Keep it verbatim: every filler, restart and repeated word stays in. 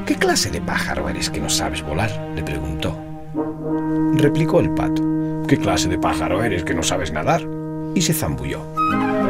¿Qué clase de pájaro eres que no sabes volar?, le preguntó. Replicó el pato: ¿Qué clase de pájaro eres que no sabes nadar? Y se zambulló.